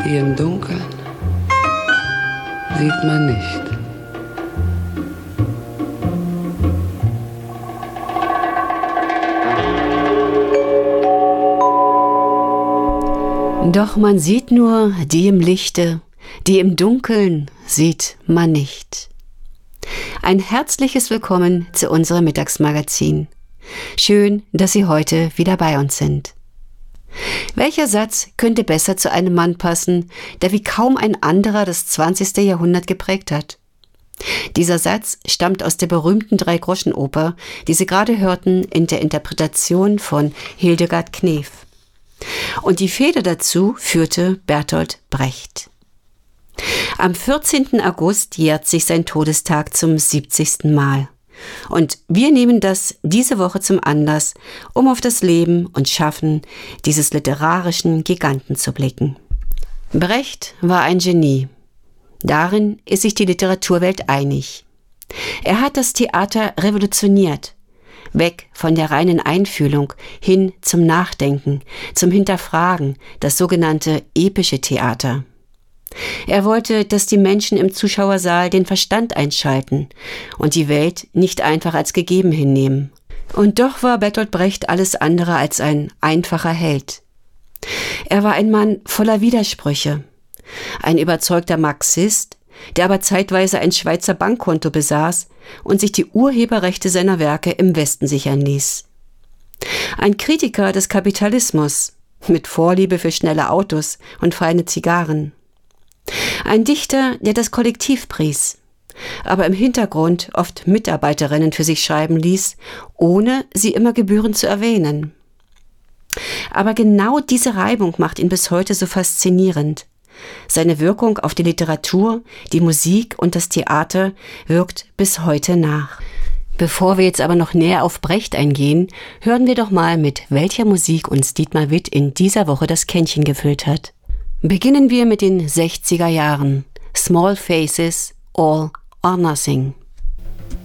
die im Dunkeln sieht man nicht. Doch man sieht nur die im Lichte, die im Dunkeln sieht man nicht. Ein herzliches Willkommen zu unserem Mittagsmagazin. Schön, dass Sie heute wieder bei uns sind. Welcher Satz könnte besser zu einem Mann passen, der wie kaum ein anderer das 20. Jahrhundert geprägt hat? Dieser Satz stammt aus der berühmten Dreigroschenoper, die Sie gerade hörten in der Interpretation von Hildegard Knef. Und die Feder dazu führte Bertolt Brecht. Am 14. August jährt sich sein Todestag zum 70. Mal. Und wir nehmen das diese Woche zum Anlass, um auf das Leben und Schaffen dieses literarischen Giganten zu blicken. Brecht war ein Genie. Darin ist sich die Literaturwelt einig. Er hat das Theater revolutioniert. Weg von der reinen Einfühlung hin zum Nachdenken, zum Hinterfragen, das sogenannte epische Theater. Er wollte, dass die Menschen im Zuschauersaal den Verstand einschalten und die Welt nicht einfach als gegeben hinnehmen. Und doch war Bertolt Brecht alles andere als ein einfacher Held. Er war ein Mann voller Widersprüche, ein überzeugter Marxist, der aber zeitweise ein Schweizer Bankkonto besaß und sich die Urheberrechte seiner Werke im Westen sichern ließ. Ein Kritiker des Kapitalismus mit Vorliebe für schnelle Autos und feine Zigarren. Ein Dichter, der das Kollektiv pries, aber im Hintergrund oft Mitarbeiterinnen für sich schreiben ließ, ohne sie immer gebührend zu erwähnen. Aber genau diese Reibung macht ihn bis heute so faszinierend. Seine Wirkung auf die Literatur, die Musik und das Theater wirkt bis heute nach. Bevor wir jetzt aber noch näher auf Brecht eingehen, hören wir doch mal, mit welcher Musik uns Dietmar Witt in dieser Woche das Kännchen gefüllt hat. Beginnen wir mit den 60er Jahren. Small Faces, All or Nothing.